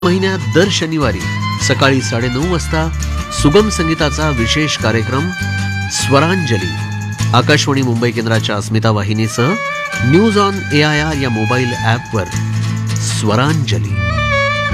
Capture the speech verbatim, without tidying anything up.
महिन्यात दर शनिवारी सकाळी साडेनऊ वाजता सुगम संगीताचा विशेष कार्यक्रम स्वरांजली आकाशवाणी मुंबई केंद्राच्या अस्मिता वाहिनीसह news on A I R या मोबाईल ॲपवर स्वरांजली.